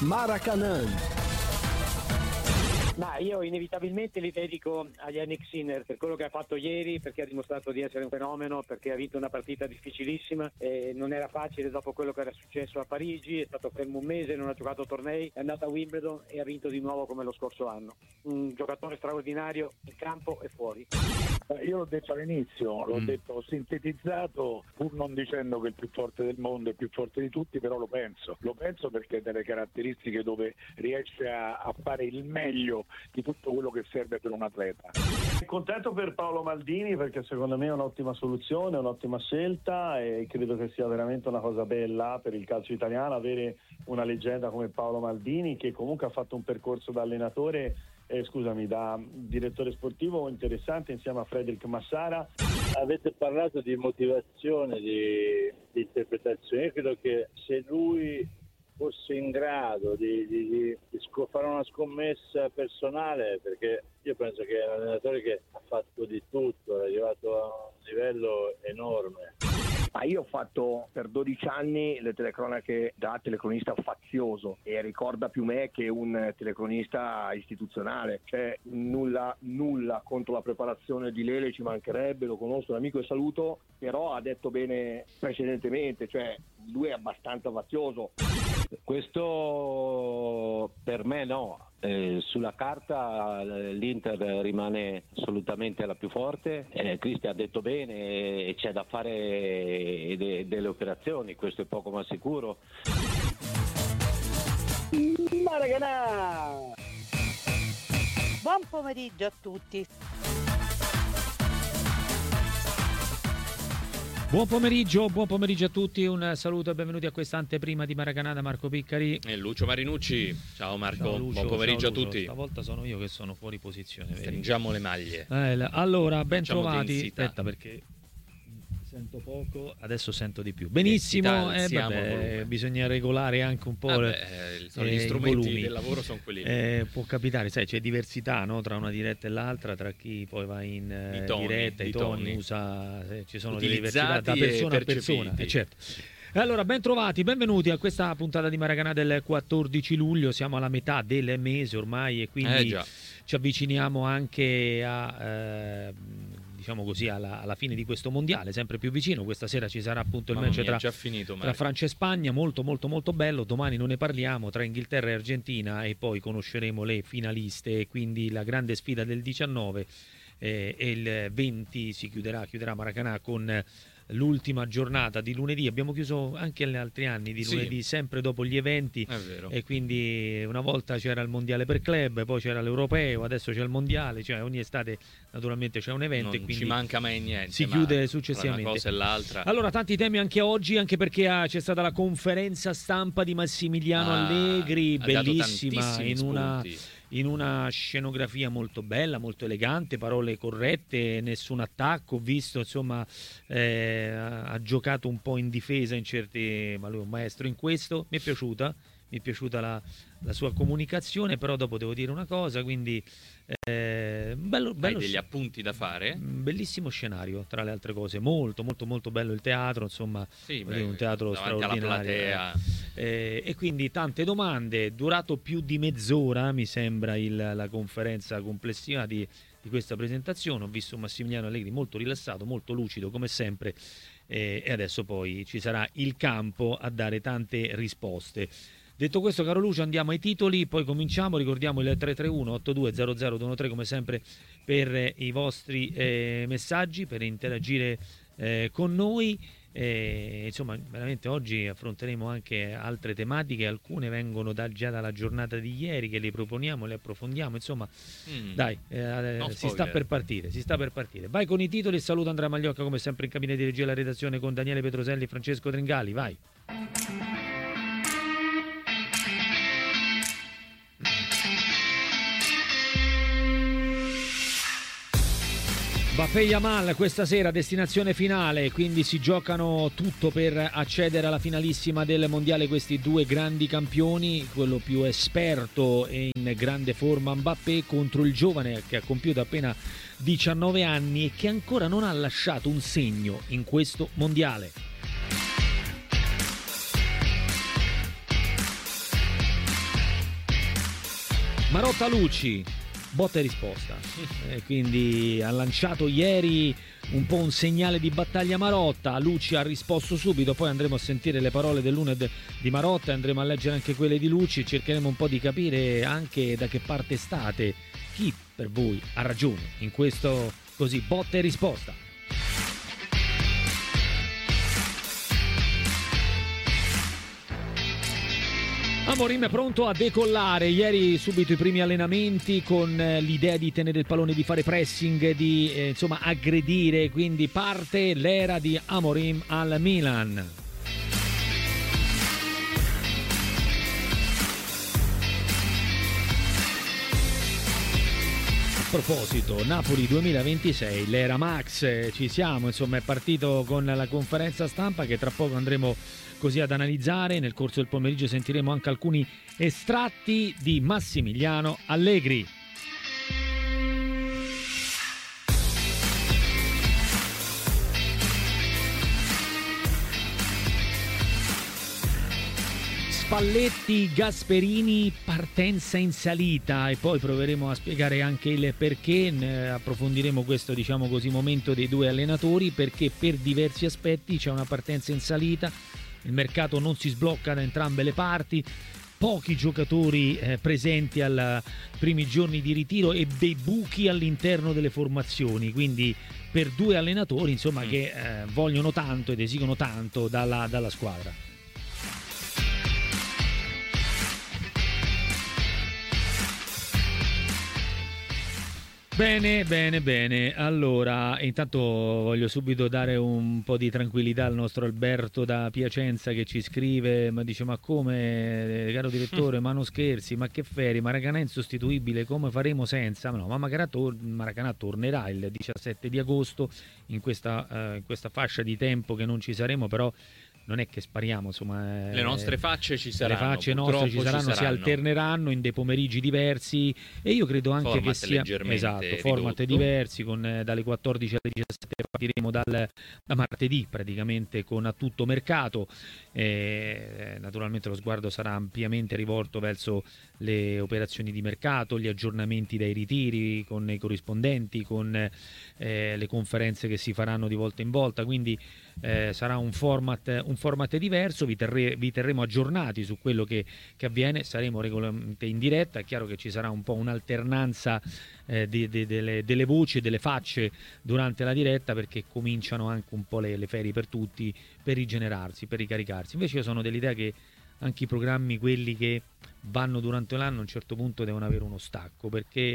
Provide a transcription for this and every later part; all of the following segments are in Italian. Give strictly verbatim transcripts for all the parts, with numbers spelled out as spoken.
Maracanã. Ma io inevitabilmente li dedico a Yannick Sinner per quello che ha fatto ieri, perché ha dimostrato di essere un fenomeno, perché ha vinto una partita difficilissima e non era facile dopo quello che era successo a Parigi, è stato fermo un mese, non ha giocato tornei, è andato a Wimbledon e ha vinto di nuovo come lo scorso anno. Un giocatore straordinario in campo e fuori. Io l'ho detto all'inizio, l'ho mm. detto sintetizzato, pur non dicendo che è il più forte del mondo, è il più forte di tutti, però lo penso. Lo penso perché ha delle caratteristiche dove riesce a, a fare il meglio di tutto quello che serve per un atleta. Contento per Paolo Maldini perché secondo me è un'ottima soluzione, un'ottima scelta e credo che sia veramente una cosa bella per il calcio italiano avere una leggenda come Paolo Maldini, che comunque ha fatto un percorso da allenatore Eh, scusami, da direttore sportivo interessante insieme a Frederic Massara. Avete parlato di motivazione, di, di interpretazione. Io credo che se lui fosse in grado di, di, di, di sc- fare una scommessa personale, perché io penso che è un allenatore che ha fatto di tutto, è arrivato a un livello enorme. Ma io ho fatto per dodici anni le telecronache da telecronista fazioso e ricorda più me che un telecronista istituzionale, cioè nulla, nulla contro la preparazione di Lele, ci mancherebbe, lo conosco, un amico e saluto, però ha detto bene precedentemente, cioè lui è abbastanza fazioso. Questo per me no. Eh, sulla carta l'Inter rimane assolutamente la più forte, eh, Cristi ha detto bene e c'è da fare de- delle operazioni, questo è poco ma sicuro. Maracanã! Buon pomeriggio a tutti. Buon pomeriggio, buon pomeriggio a tutti, un saluto e benvenuti a questa anteprima di Maracanã da Marco Piccari e Lucio Marinucci. Ciao Marco, ciao Lucio, buon pomeriggio ciao a tutti. Stavolta sono io che sono fuori posizione. Stringiamo le maglie. Eh, allora, ben Facciamo trovati. densità. Aspetta perché sento poco, adesso sento di più. Benissimo, eh, vabbè, bisogna regolare anche un po'. Vabbè, sono gli eh, strumenti del lavoro sono quelli. Eh, può capitare, sai, c'è diversità, no, tra una diretta e l'altra, tra chi poi va in eh, toni, diretta, i toni, toni. usa, eh, ci sono delle diversità da persona a persona, eh, certo. Allora, ben trovati, benvenuti a questa puntata di Maracanã del quattordici luglio, siamo alla metà del mese ormai e quindi eh, ci avviciniamo anche a eh, diciamo così alla, alla fine di questo mondiale, sempre più vicino. Questa sera ci sarà appunto il Mamma match mia, tra, già finito, tra Francia e Spagna, molto molto molto bello. Domani non ne parliamo, tra Inghilterra e Argentina, e poi conosceremo le finaliste e quindi la grande sfida del diciannove eh, e il venti si chiuderà, chiuderà Maracanã con l'ultima giornata di lunedì. Abbiamo chiuso anche gli altri anni di lunedì, sì, sempre dopo gli eventi, è vero. E quindi una volta c'era il mondiale per club, poi c'era l'europeo, adesso c'è il mondiale, cioè ogni estate naturalmente c'è un evento non e quindi ci manca mai niente, si chiude successivamente tra una cosa e l'altra. Allora, tanti temi anche oggi, anche perché ha, c'è stata la conferenza stampa di Massimiliano ah, Allegri, bellissima, in una spunti. in una scenografia molto bella, molto elegante, parole corrette, nessun attacco, visto insomma eh, ha giocato un po' in difesa in certi, ma lui è un maestro in questo, mi è piaciuta, mi è piaciuta la, la sua comunicazione, però dopo devo dire una cosa, quindi eh, bello, bello, hai degli appunti da fare? Bellissimo scenario, tra le altre cose, molto molto molto bello il teatro, insomma, sì, beh, un teatro straordinario eh. Eh, e quindi tante domande, durato più di mezz'ora mi sembra il, la conferenza complessiva di, di questa presentazione. Ho visto Massimiliano Allegri molto rilassato, molto lucido come sempre, eh, e adesso poi ci sarà il campo a dare tante risposte. Detto questo, caro Lucio, andiamo ai titoli, poi cominciamo. Ricordiamo il tre tre uno otto due zero zero due uno tre come sempre per eh, i vostri eh, messaggi, per interagire eh, con noi. E, insomma, veramente oggi affronteremo anche altre tematiche, alcune vengono da, già dalla giornata di ieri che le proponiamo, le approfondiamo, insomma mm. dai, eh, si sta per partire, si sta per partire. Vai con i titoli. Saluto Andrea Magliocca come sempre in cabina di regia, la redazione con Daniele Petroselli e Francesco Tringali, vai. Mbappé Yamal questa sera destinazione finale, quindi si giocano tutto per accedere alla finalissima del mondiale questi due grandi campioni, quello più esperto e in grande forma Mbappé contro il giovane che ha compiuto appena diciannove anni e che ancora non ha lasciato un segno in questo mondiale. Marotta Lucci, botta e risposta. E quindi ha lanciato ieri un po' un segnale di battaglia Marotta, Lucci ha risposto subito, poi andremo a sentire le parole dell'una di Marotta e andremo a leggere anche quelle di Lucci, cercheremo un po' di capire anche da che parte state, chi per voi ha ragione in questo così botta e risposta. Amorim è pronto a decollare, ieri subito i primi allenamenti con eh, l'idea di tenere il pallone, di fare pressing, di eh, insomma aggredire, quindi parte l'era di Amorim al Milan. A proposito, Napoli duemilaventisei, l'era Max, eh, ci siamo, insomma è partito con la conferenza stampa che tra poco andremo così ad analizzare. Nel corso del pomeriggio sentiremo anche alcuni estratti di Massimiliano Allegri. Spalletti, Gasperini, partenza in salita e poi proveremo a spiegare anche il perché, ne approfondiremo questo, diciamo così, momento dei due allenatori, perché per diversi aspetti c'è una partenza in salita, il mercato non si sblocca da entrambe le parti, pochi giocatori eh, presenti ai primi giorni di ritiro e dei buchi all'interno delle formazioni, quindi per due allenatori insomma mm. che eh, vogliono tanto ed esigono tanto dalla, dalla squadra. Bene, bene, bene. Allora, intanto voglio subito dare un po' di tranquillità al nostro Alberto da Piacenza che ci scrive, ma dice: ma come, caro direttore, ma non scherzi, ma che ferie, Maracanã è insostituibile, come faremo senza? No, ma Maracanã, tor- Maracanã tornerà il diciassette di agosto in questa, uh, in questa fascia di tempo che non ci saremo, però non è che spariamo, insomma. Le nostre facce ci saranno. Le facce nostre ci saranno, ci si alterneranno in dei pomeriggi diversi e io credo anche format che sia esatto, format ridotto. diversi, con eh, dalle quattordici alle diciassette partiremo dal, da martedì praticamente con A Tutto Mercato. Eh, naturalmente lo sguardo sarà ampiamente rivolto verso le operazioni di mercato, gli aggiornamenti dai ritiri con i corrispondenti, con eh, le conferenze che si faranno di volta in volta, quindi eh, sarà un format, un format diverso, vi, terre, vi terremo aggiornati su quello che, che avviene, saremo regolarmente in diretta, è chiaro che ci sarà un po' un'alternanza eh, de, de, delle, delle voci e delle facce durante la diretta, perché cominciano anche un po' le, le ferie per tutti, per rigenerarsi, per ricaricarsi. Invece io sono dell'idea che anche i programmi, quelli che vanno durante l'anno, a un certo punto devono avere uno stacco, perché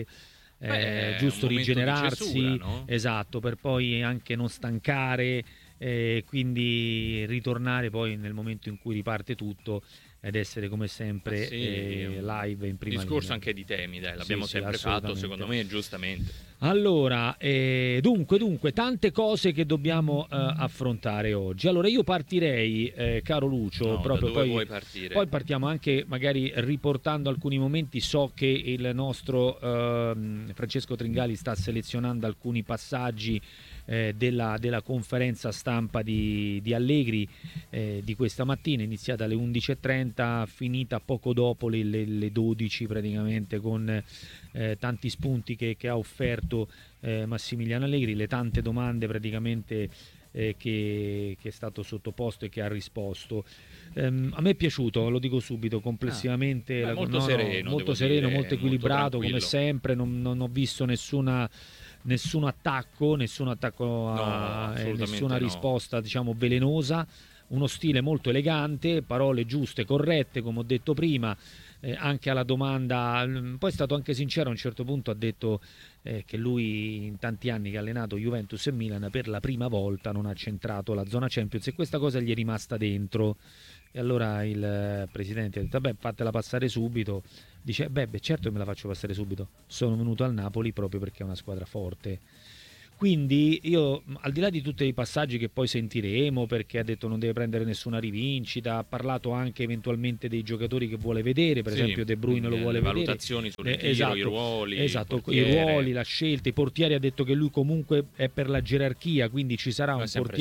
è eh, giusto rigenerarsi, cesura, no? Esatto, per poi anche non stancare, eh, quindi ritornare poi nel momento in cui riparte tutto ed essere come sempre sì, eh, live in prima discorso linea. Anche di temi, dai, l'abbiamo sì, sempre sì, fatto, secondo me, giustamente. Allora, eh, dunque, dunque, tante cose che dobbiamo eh, affrontare oggi. Allora, io partirei, eh, caro Lucio, no, proprio da dove poi, vuoi partire? Poi partiamo anche magari riportando alcuni momenti. So che il nostro eh, Francesco Tringali sta selezionando alcuni passaggi eh, della, della conferenza stampa di, di Allegri eh, di questa mattina, iniziata alle undici e trenta, finita poco dopo le, le, le dodici praticamente, con eh, tanti spunti che, che ha offerto eh, Massimiliano Allegri, le tante domande praticamente eh, che, che è stato sottoposto e che ha risposto. Um, a me è piaciuto, lo dico subito, complessivamente ah, beh, la, molto no, sereno, molto, sereno dire, molto equilibrato, molto come sempre, non, non ho visto nessuna nessun attacco, nessun attacco a, no, eh, nessuna no. risposta, diciamo, velenosa, uno stile molto elegante, parole giuste, corrette, come ho detto prima, eh, anche alla domanda, poi è stato anche sincero, a un certo punto ha detto eh, che lui in tanti anni che ha allenato Juventus e Milan per la prima volta non ha centrato la zona Champions e questa cosa gli è rimasta dentro. E allora il presidente ha detto: vabbè, fatela passare subito. Dice: beh, beh, certo che me la faccio passare subito. Sono venuto al Napoli proprio perché è una squadra forte. Quindi io, al di là di tutti i passaggi che poi sentiremo, perché ha detto non deve prendere nessuna rivincita, ha parlato anche eventualmente dei giocatori che vuole vedere, per sì, esempio De Bruyne lo vuole le vedere, valutazioni sul ritiro, eh, esatto, i ruoli, esatto, i ruoli, la scelta, i portieri. Ha detto che lui comunque è per la gerarchia, quindi ci sarà un portiere stato.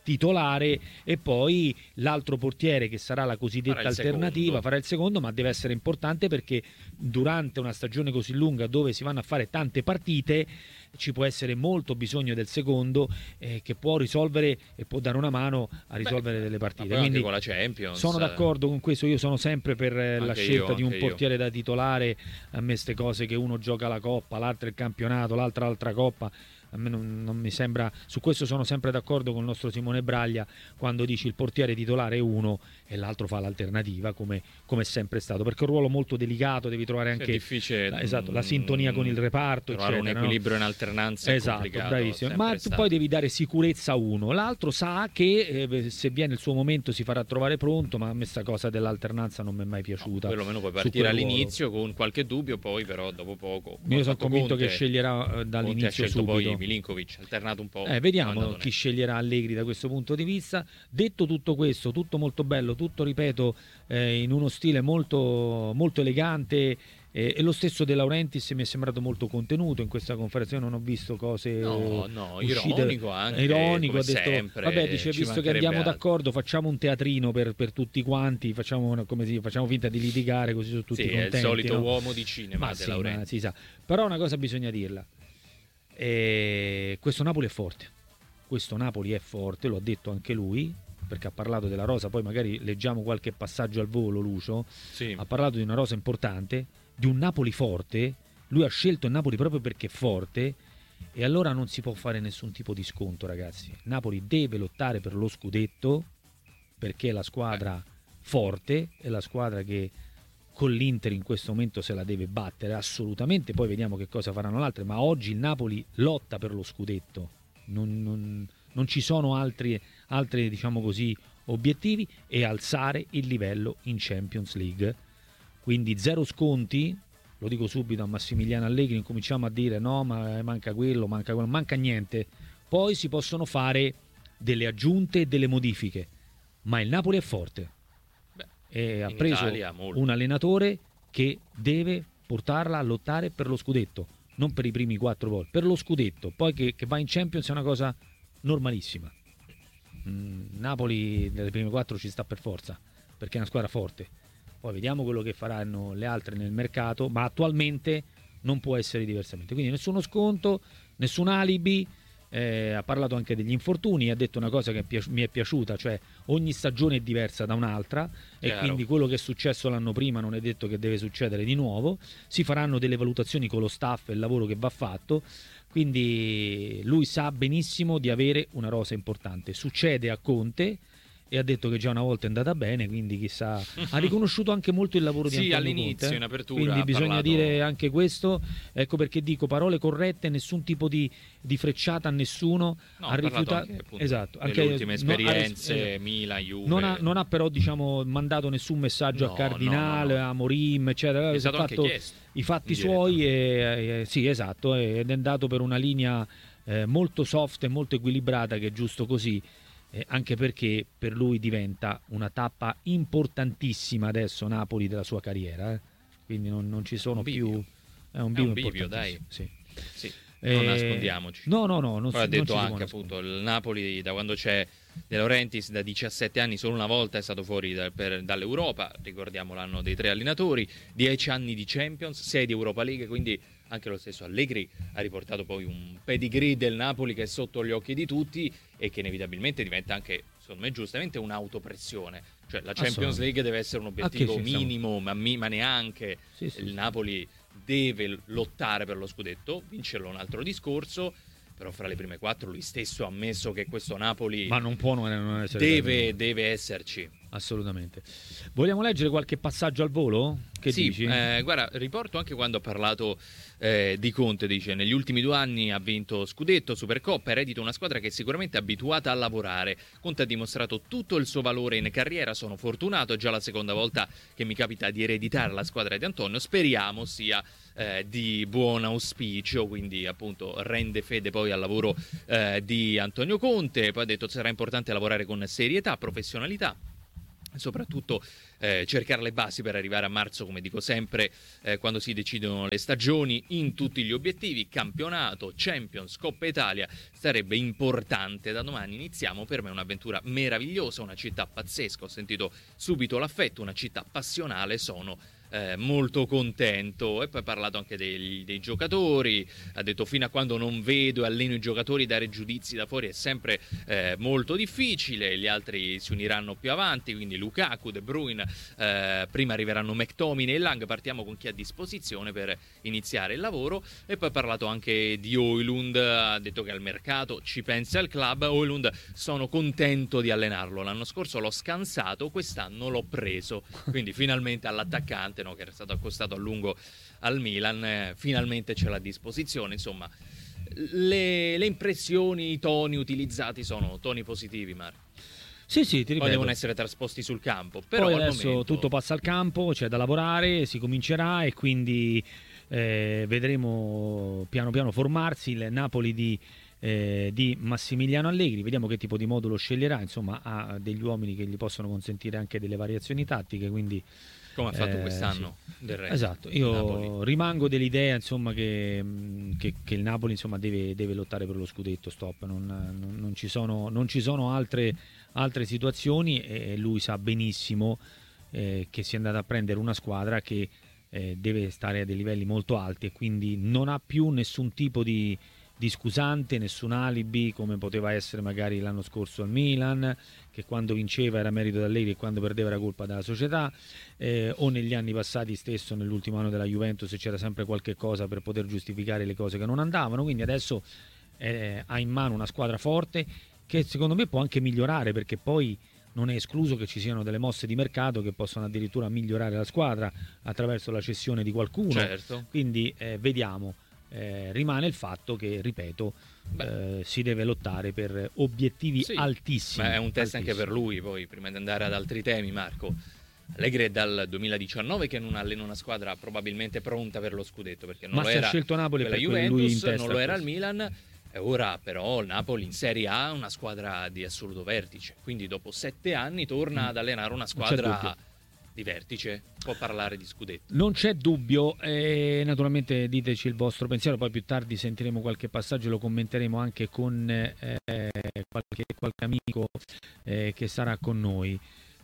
titolare, e poi l'altro portiere che sarà la cosiddetta Farà il alternativa secondo. farà il secondo, ma deve essere importante perché durante una stagione così lunga dove si vanno a fare tante partite ci può essere molto bisogno del secondo, eh, che può risolvere e può dare una mano a risolvere Beh, delle ma partite. poi anche Quindi con la Champions. sono d'accordo con questo, io sono sempre per eh, la Anche scelta io, di un anche io. portiere da titolare. A me ste cose che uno gioca la Coppa, l'altro il campionato, l'altra l'altra Coppa, a me non, non mi sembra. Su questo sono sempre d'accordo con il nostro Simone Braglia quando dice il portiere titolare è uno e l'altro fa l'alternativa, come, come è sempre stato, perché è un ruolo molto delicato, devi trovare anche è difficile, la, esatto, la sintonia con il reparto, trovare eccetera, un equilibrio no? in alternanza è esatto, complicato, bravissimo. Ma tu stato. poi devi dare sicurezza a uno, l'altro sa che eh, se viene il suo momento si farà trovare pronto, ma a me sta cosa dell'alternanza non mi è mai piaciuta. No, perlomeno puoi su partire quel all'inizio con qualche dubbio, poi però dopo poco. Io sono convinto Conte, che sceglierà eh, Conte dall'inizio ha scelto subito. poi Milinkovic, alternato un po'. Eh, è vediamo andato chi sceglierà Allegri da questo punto di vista. Detto tutto questo, tutto molto bello, tutto ripeto eh, in uno stile molto, molto elegante. Eh, e lo stesso De Laurentiis mi è sembrato molto contenuto in questa conferenza. Io non ho visto cose No, no, uscite- ironico anche, ironico, come ha detto, sempre, vabbè, dice ci visto che mancherebbe andiamo altro. d'accordo facciamo un teatrino per, per tutti quanti, facciamo, una- come si, facciamo finta di litigare così sono tutti Sì, è contenti, il solito no? uomo di cinema, Ma De sì, Laurentiis. ma si sa. Però una cosa bisogna dirla, Eh, questo Napoli è forte, questo Napoli è forte, lo ha detto anche lui, perché ha parlato della rosa, poi magari leggiamo qualche passaggio al volo. Lucio Sì. ha parlato di una rosa importante, di un Napoli forte. Lui ha scelto il Napoli proprio perché è forte, e allora non si può fare nessun tipo di sconto, ragazzi. Napoli deve lottare per lo scudetto perché è la squadra forte, è la squadra che con l'Inter in questo momento se la deve battere assolutamente, poi vediamo che cosa faranno le altre, ma oggi il Napoli lotta per lo scudetto, non, non, non ci sono altri, altri diciamo così obiettivi, e alzare il livello in Champions League. Quindi zero sconti, lo dico subito a Massimiliano Allegri, incominciamo a dire no ma manca quello, manca quello, manca niente, poi si possono fare delle aggiunte e delle modifiche, ma il Napoli è forte. E ha in preso Italia molto. un allenatore che deve portarla a lottare per lo scudetto, non per i primi quattro gol, per lo scudetto. Poi che, che va in Champions è una cosa normalissima. Mm, Napoli nelle prime quattro ci sta per forza, perché è una squadra forte. Poi vediamo quello che faranno le altre nel mercato, ma attualmente non può essere diversamente. Quindi nessuno sconto, nessun alibi. Eh, ha parlato anche degli infortuni, ha detto una cosa che pi- mi è piaciuta, cioè ogni stagione è diversa da un'altra, e Chiaro. quindi quello che è successo l'anno prima non è detto che deve succedere di nuovo. Si faranno delle valutazioni con lo staff e il lavoro che va fatto, quindi lui sa benissimo di avere una rosa importante. Succede a Conte e ha detto che già una volta è andata bene, quindi chissà. Ha riconosciuto anche molto il lavoro di Sì, Antonio all'inizio, Conte, eh. in apertura, quindi ha bisogna parlato- dire anche questo. Ecco perché dico parole corrette, nessun tipo di, di frecciata a nessuno. No, ha ha parlato rifiutato anche, appunto, esatto, delle anche ultime no, ha ris- esperienze, esatto. Milan, Juve. Non ha, non ha però diciamo mandato nessun messaggio No, a Cardinale, no, no, no. a Morim, eccetera. È Ha stato anche fatto chiesto i fatti in diretta. suoi e, e- sì, esatto, ed è andato per una linea eh, molto soft e molto equilibrata, che è giusto così. Eh, anche perché per lui diventa una tappa importantissima adesso Napoli della sua carriera, eh. Quindi non, non ci sono Un bivio. più è un È bivio, un bivio, dai. importantissimo, sì. Sì, non Eh, nascondiamoci. no no no non, Poi si- ha non detto ci si può anche nascondere. appunto il Napoli da quando c'è De Laurentiis da diciassette anni solo una volta è stato fuori da- per- dall'Europa, ricordiamo l'anno dei tre allenatori, dieci anni di Champions, sei di Europa League, quindi anche lo stesso Allegri ha riportato poi un pedigree del Napoli che è sotto gli occhi di tutti e che inevitabilmente diventa anche, secondo me giustamente, un'autopressione, cioè la Champions Assolutamente. League deve essere un obiettivo Ah, che sì, siamo- minimo, ma, mi- ma neanche. Sì, sì, Il sì. Napoli deve lottare per lo scudetto, vincerlo è un altro discorso, però fra le prime quattro lui stesso ha ammesso che questo Napoli Ma non può non non essere deve, deve esserci. assolutamente. Vogliamo leggere qualche passaggio al volo? Che Sì, dici? eh, guarda, riporto anche quando ha parlato eh, di Conte, dice negli ultimi due anni ha vinto Scudetto, Supercoppa, eredita una squadra che è sicuramente abituata a lavorare. Conte ha dimostrato tutto il suo valore in carriera, sono fortunato, è già la seconda volta che mi capita di ereditare la squadra di Antonio, speriamo sia eh, di buon auspicio, quindi appunto rende fede poi al lavoro eh, di Antonio Conte. Poi ha detto sarà importante lavorare con serietà, professionalità. soprattutto eh, cercare le basi per arrivare a marzo, come dico sempre, eh, quando si decidono le stagioni, in tutti gli obiettivi, campionato, Champions, Coppa Italia. Sarebbe importante. Da domani iniziamo, per me è un'avventura meravigliosa, una città pazzesca, ho sentito subito l'affetto, una città passionale, sono Eh, molto contento. E poi ha parlato anche dei, dei giocatori, ha detto fino a quando non vedo e alleno i giocatori dare giudizi da fuori è sempre eh, molto difficile, gli altri si uniranno più avanti, quindi Lukaku, De Bruyne, eh, prima arriveranno McTominay e Lang, partiamo con chi ha a disposizione per iniziare il lavoro. E poi ha parlato anche di Højlund, ha detto che al mercato ci pensa il club. Højlund, sono contento di allenarlo, l'anno scorso l'ho scansato, quest'anno l'ho preso, quindi finalmente all'attaccante, no, che era stato accostato a lungo al Milan, eh, finalmente ce l'ha a disposizione. Insomma, le, le impressioni, i toni utilizzati sono toni positivi, Marco. Sì, sì, ti ripeto. Poi devono essere trasposti sul campo. Però poi al adesso momento... tutto passa al campo, c'è da lavorare, si comincerà e quindi eh, vedremo piano piano formarsi il Napoli di, eh, di Massimiliano Allegri. Vediamo che tipo di modulo sceglierà. Insomma, ha degli uomini che gli possono consentire anche delle variazioni tattiche, quindi come ha fatto eh, quest'anno, sì. del resto. Esatto, io Napoli. rimango dell'idea, insomma, che, che, che il Napoli, insomma, deve, deve lottare per lo scudetto. Stop, non, non, non ci sono, non ci sono altre, altre situazioni, e lui sa benissimo eh, che si è andato a prendere una squadra che eh, deve stare a dei livelli molto alti, e quindi non ha più nessun tipo di, di scusante, nessun alibi come poteva essere magari l'anno scorso al Milan, che quando vinceva era merito da Allegri e quando perdeva era colpa della società, eh, o negli anni passati stesso, nell'ultimo anno della Juventus, c'era sempre qualche cosa per poter giustificare le cose che non andavano. Quindi adesso eh, ha in mano una squadra forte che secondo me può anche migliorare, perché poi non è escluso che ci siano delle mosse di mercato che possono addirittura migliorare la squadra attraverso la cessione di qualcuno. Certo. Quindi eh, vediamo. Eh, rimane il fatto che, ripeto, eh, si deve lottare per obiettivi sì, altissimi. Ma è un test altissimi. anche per lui. Poi, prima di andare ad altri temi, Marco, Allegri è dal duemiladiciannove che non allena una squadra probabilmente pronta per lo scudetto, perché non ma lo si era è scelto Napoli quella per Juventus, lui in testa non lo era il questo. Milan, e ora però il Napoli in Serie A è una squadra di assoluto vertice, quindi dopo sette anni torna Mm. ad allenare una squadra di vertice, può parlare di scudetto. Non c'è dubbio, e naturalmente diteci il vostro pensiero, poi più tardi sentiremo qualche passaggio, lo commenteremo anche con eh, qualche, qualche amico eh, che sarà con noi.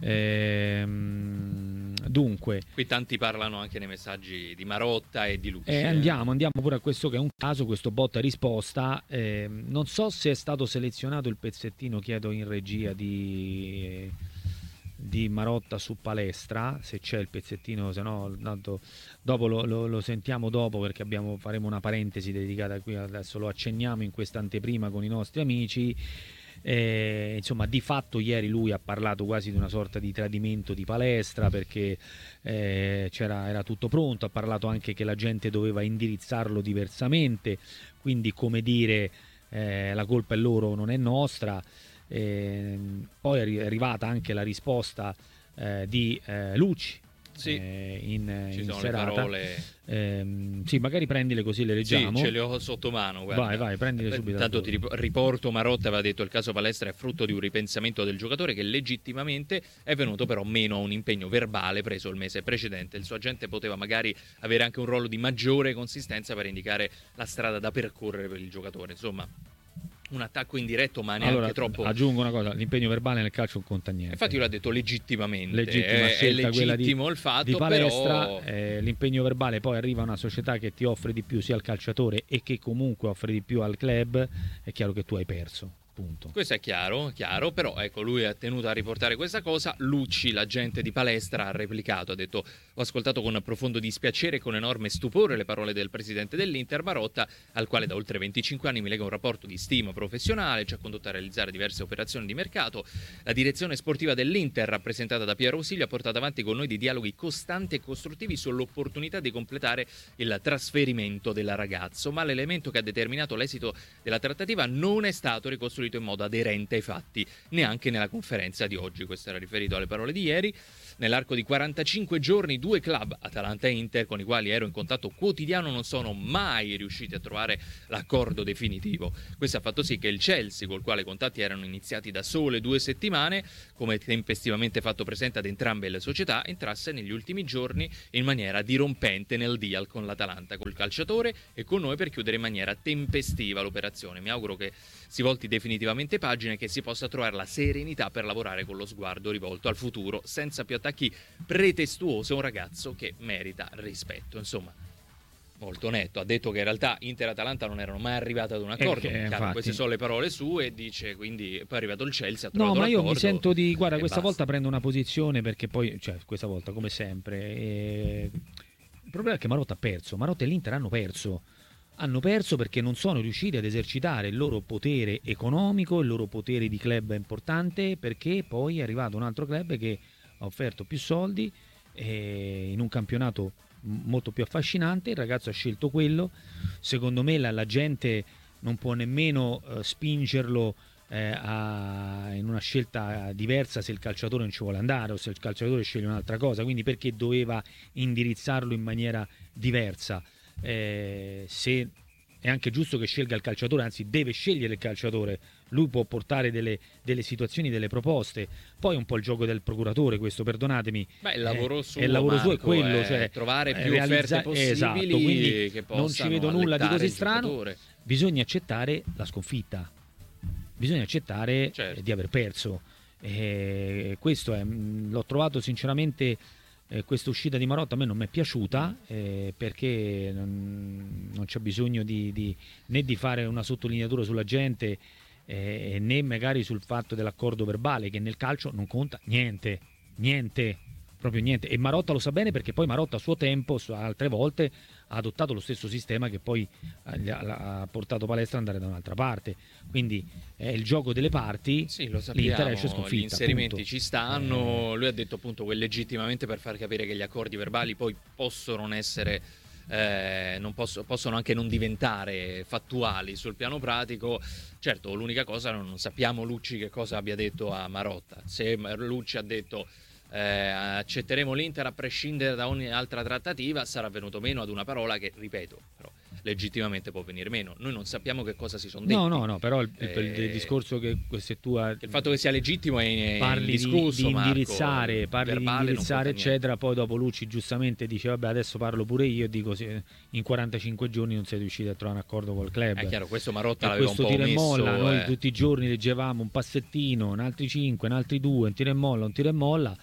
Ehm, dunque, qui tanti parlano anche nei messaggi di Marotta e di Lucci. eh, andiamo, andiamo pure a questo che è un caso, questo botta risposta. Eh, non so se è stato selezionato il pezzettino, chiedo in regia di... Eh, di Marotta su Palestra, se c'è il pezzettino, se no tanto dopo lo, lo, lo sentiamo dopo, perché abbiamo, faremo una parentesi dedicata qui, adesso lo accenniamo in questa anteprima con i nostri amici. Eh, insomma, di fatto ieri lui ha parlato quasi di una sorta di tradimento di Palestra, perché eh, c'era, era tutto pronto, ha parlato anche che la gente doveva indirizzarlo diversamente, quindi come dire eh, la colpa è loro, non è nostra. Eh, poi è arrivata anche la risposta eh, di eh, Lucci, sì, eh, in, ci in sono serata. le parole. Eh, sì, magari prendile così le leggiamo. Sì, ce le ho sotto mano, guarda. Vai, vai, prendile subito. Intanto ti riporto, Marotta aveva detto il caso Palestra è frutto di un ripensamento del giocatore che legittimamente è venuto però meno a un impegno verbale preso il mese precedente. Il suo agente poteva magari avere anche un ruolo di maggiore consistenza per indicare la strada da percorrere per il giocatore. Insomma, un attacco indiretto, ma neanche allora, troppo. Aggiungo una cosa: l'impegno verbale nel calcio non conta niente. Infatti, io l'ho detto legittimamente. Legittima è, scelta è quella di, il fatto, di Palestra. Però... Eh, l'impegno verbale, poi arriva una società che ti offre di più sia al calciatore e che comunque offre di più al club. È chiaro che tu hai perso. Punto. Questo è chiaro, chiaro, però ecco, lui ha tenuto a riportare questa cosa. Lucci, l'agente di Palestra, ha replicato, ha detto: ho ascoltato con profondo dispiacere e con enorme stupore le parole del presidente dell'Inter Marotta, al quale da oltre venticinque anni mi lega un rapporto di stima professionale, ci ha condotto a realizzare diverse operazioni di mercato. La direzione sportiva dell'Inter, rappresentata da Piero Ausilio, ha portato avanti con noi dei dialoghi costanti e costruttivi sull'opportunità di completare il trasferimento del ragazzo, ma l'elemento che ha determinato l'esito della trattativa non è stato ricostruito riferito in modo aderente ai fatti, neanche nella conferenza di oggi. Questo era riferito alle parole di ieri. Nell'arco di quarantacinque giorni due club, Atalanta e Inter, con i quali ero in contatto quotidiano, non sono mai riusciti a trovare l'accordo definitivo. Questo ha fatto sì che il Chelsea, col quale i contatti erano iniziati da sole due settimane, come tempestivamente fatto presente ad entrambe le società, entrasse negli ultimi giorni in maniera dirompente nel deal con l'Atalanta, col calciatore e con noi, per chiudere in maniera tempestiva l'operazione. Mi auguro che si volti definitivamente pagina e che si possa trovare la serenità per lavorare con lo sguardo rivolto al futuro, senza più attacchi pretestuosi a un ragazzo che merita rispetto. Insomma, molto netto. Ha detto che in realtà Inter e Atalanta non erano mai arrivate ad un accordo. Eh, Chiaro, queste sono le parole sue, e dice, quindi poi è arrivato il Chelsea, ha trovato No, ma io l'accordo, mi sento di, guarda, e questa basta. volta prendo una posizione, perché poi, cioè, questa volta come sempre, eh, il problema è che Marotta ha perso. Marotta e l'Inter hanno perso. Hanno perso perché non sono riusciti ad esercitare il loro potere economico, il loro potere di club importante, perché poi è arrivato un altro club che ha offerto più soldi eh, in un campionato m- molto più affascinante. Il ragazzo ha scelto quello. Secondo me la, la gente non può nemmeno eh, spingerlo eh, a, in una scelta diversa se il calciatore non ci vuole andare o se il calciatore sceglie un'altra cosa. Quindi perché doveva indirizzarlo in maniera diversa? Eh, se è anche giusto che scelga il calciatore, anzi deve scegliere il calciatore, lui può portare delle, delle situazioni, delle proposte. Poi è un po' il gioco del procuratore questo, perdonatemi. Beh, il lavoro eh, suo, il lavoro suo è Marco, quello, è cioè trovare più realizza- offerte possibili, esatto, quindi che non ci possano vedo nulla di allettare così il strano. giocatore. Bisogna accettare la sconfitta, bisogna accettare Certo. eh, di aver perso. Eh, questo è, mh, l'ho trovato sinceramente. Eh, questa uscita di Marotta a me non mi è piaciuta, eh, perché non, non c'è bisogno di, di, né di fare una sottolineatura sulla gente, eh, né magari sul fatto dell'accordo verbale, che nel calcio non conta niente, niente, proprio niente. E Marotta lo sa bene, perché poi Marotta a suo tempo, su altre volte, ha adottato lo stesso sistema che poi eh, ha, ha portato Palestra ad andare da un'altra parte. Quindi è il gioco delle parti. Sì, lo l'Inter sappiamo, esce sconfitta, gli inserimenti appunto. ci stanno. Lui ha detto appunto che legittimamente, per far capire che gli accordi verbali poi possono non essere eh, non posso, possono anche non diventare fattuali sul piano pratico. Certo, l'unica cosa, non sappiamo Lucci che cosa abbia detto a Marotta. Se Lucci ha detto eh, accetteremo l'Inter a prescindere da ogni altra trattativa, sarà venuto meno ad una parola che, ripeto, però legittimamente può venire meno. Noi non sappiamo che cosa si sono detti. No, no, no, però il, il- il Eh, discorso che se tu hai- il fatto che sia legittimo è parli di, indiscusso, di Marco. indirizzare, parli di Verbale non indirizzare conta niente. eccetera, poi dopo Lucci giustamente dice vabbè adesso parlo pure io e dico se in quarantacinque giorni non siete riusciti a trovare un accordo col club. È chiaro, questo Marotta E l'aveva un questo po' tira e omesso, molla, noi eh. tutti i giorni leggevamo un passettino, un altri cinque, un altri due, un tira e molla, un tira e molla.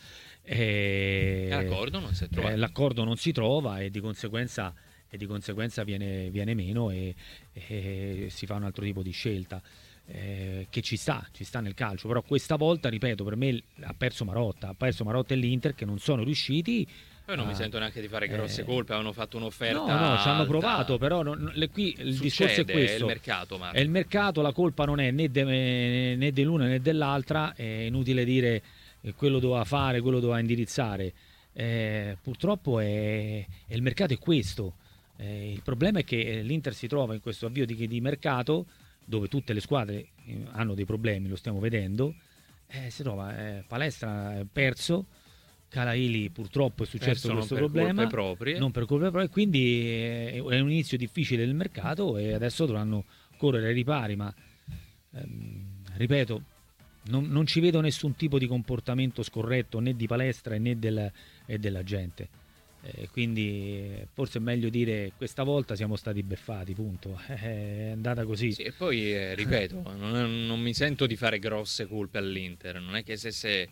E L'accordo non si è trovato. eh, l'accordo non si trova e di conseguenza, e di conseguenza viene, viene meno e, e si fa un altro tipo di scelta. Eh, che ci sta, ci sta nel calcio, però questa volta, ripeto, per me ha perso Marotta, ha perso Marotta e l'Inter, che non sono riusciti. Poi non a- mi sento neanche di fare grosse eh, colpe, avevano fatto un'offerta. No, no, ci hanno alta. provato, però non- le- qui il discorso è Succede, questo. è il mercato, Marco. È il mercato, la colpa non è né, de- né dell'una né dell'altra, è inutile dire che quello doveva fare, quello doveva indirizzare. Eh, purtroppo è, è il mercato è questo. Eh, il problema è che l'Inter si trova in questo avvio di, di mercato, dove tutte le squadre eh, hanno dei problemi, lo stiamo vedendo. Eh, si trova eh, Palestra è perso, Calaili purtroppo è successo Perso non questo per problema, colpe proprie. non per colpe proprie, quindi eh, è un inizio difficile del mercato e adesso dovranno correre ai ripari, ma ehm, ripeto, non, non ci vedo nessun tipo di comportamento scorretto né di Palestra né del, e della gente. Eh, quindi eh, forse è meglio dire questa volta siamo stati beffati, punto. È andata così. Sì, e poi eh, ripeto, non, non mi sento di fare grosse colpe all'Inter. Non è che stesse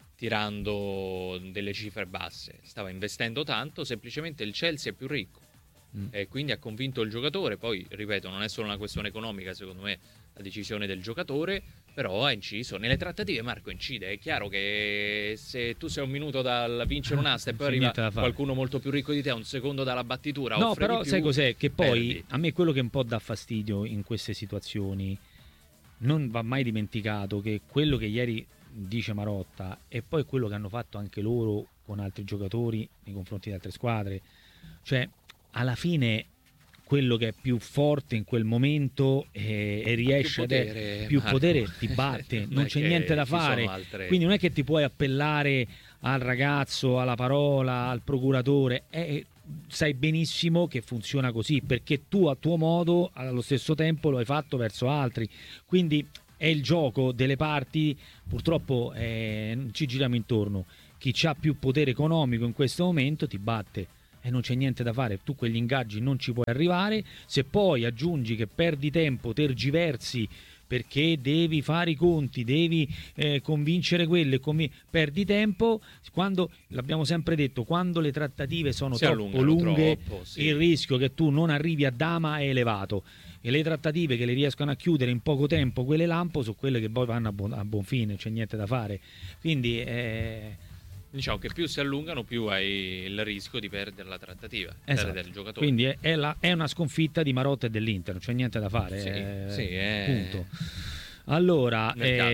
tirando delle cifre basse, stava investendo tanto, semplicemente il Chelsea è più ricco Mm. e quindi ha convinto il giocatore. Poi ripeto, non è solo una questione economica, secondo me la decisione del giocatore, però ha inciso nelle trattative. Marco incide, è chiaro che se tu sei un minuto dal vincere un'asta e poi C'è arriva niente da fare. qualcuno molto più ricco di te, un secondo dalla battitura, No, offre però di più, sai cos'è? Che poi perdi. a me quello che un po' dà fastidio in queste situazioni, non va mai dimenticato che quello che ieri dice Marotta e poi quello che hanno fatto anche loro con altri giocatori nei confronti di altre squadre, cioè alla fine quello che è più forte in quel momento e, e riesce più ad potere, più Marco. potere ti batte, non, Non è c'è che niente da ci sono fare, altre- quindi non è che ti puoi appellare al ragazzo, alla parola, al procuratore, è, sai benissimo che funziona così, perché tu a tuo modo allo stesso tempo lo hai fatto verso altri, quindi è il gioco delle parti, purtroppo eh, ci giriamo intorno, chi ha più potere economico in questo momento ti batte e non c'è niente da fare, tu quegli ingaggi non ci puoi arrivare, se poi aggiungi che perdi tempo, tergiversi perché devi fare i conti, devi eh, convincere quello e convin- perdi tempo, quando, l'abbiamo sempre detto, quando le trattative sono Si troppo allungano lunghe troppo, sì. il rischio che tu non arrivi a dama è elevato e le trattative che le riescono a chiudere in poco tempo, quelle lampo, sono quelle che poi vanno a buon, a buon fine, c'è niente da fare, quindi eh, Diciamo che più si allungano, più hai il rischio di perdere la trattativa, esatto. perdere il giocatore. Quindi è, è, la, è una sconfitta di Marotta e dell'Inter, non c'è niente da fare, Sì, eh, sì, è- punto. Allora, Mercato.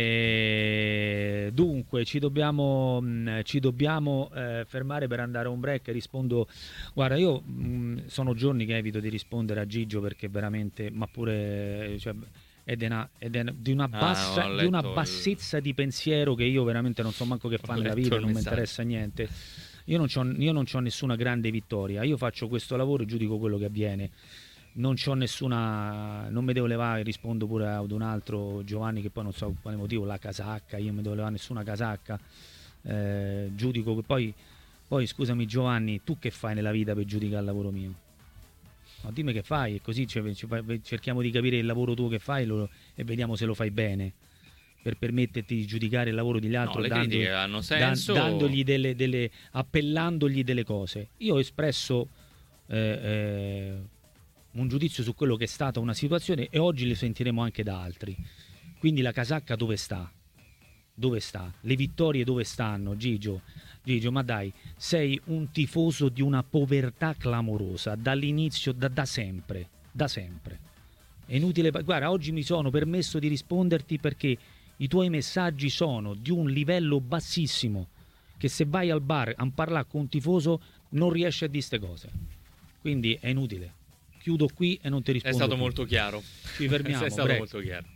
eh, dunque ci dobbiamo, mh, ci dobbiamo eh, fermare per andare a un break. Rispondo, guarda, io mh, sono giorni che evito di rispondere a Gigio perché veramente, ma pure cioè, è, di una, è di una- di una Ah, bassa, ho di una letto il- bassezza di pensiero che io veramente non so manco che fa Ho nella letto vita, il non mi messaggio. interessa niente. Io non, c'ho, io non c'ho nessuna grande vittoria, io faccio questo lavoro e giudico quello che avviene. Non c'ho nessuna, non mi devo levare, rispondo pure ad un altro Giovanni che poi non so per quale motivo, la casacca, io non mi devo levare nessuna casacca, eh, giudico che poi, poi scusami Giovanni, tu che fai nella vita per giudicare il lavoro mio? No, dimmi che fai e così ci- ci fai- cerchiamo di capire il lavoro tuo che fai lo- e vediamo se lo fai bene, per permetterti di giudicare il lavoro degli altri, No, le dando- critiche hanno dan- senso. dandogli delle, delle, appellandogli delle cose. Io ho espresso eh, eh, un giudizio su quello che è stata una situazione e oggi le sentiremo anche da altri. Quindi la casacca dove sta? Dove sta? Le vittorie dove stanno, Gigio? Gigio, ma dai, sei un tifoso di una povertà clamorosa dall'inizio, da, da sempre, da sempre. È inutile, guarda, oggi mi sono permesso di risponderti perché i tuoi messaggi sono di un livello bassissimo, che se vai al bar a parlare con un tifoso non riesci a dire ste cose. Quindi è inutile. Chiudo qui e non ti È rispondo stato più. molto chiaro. Ci fermiamo, È stato break. molto chiaro.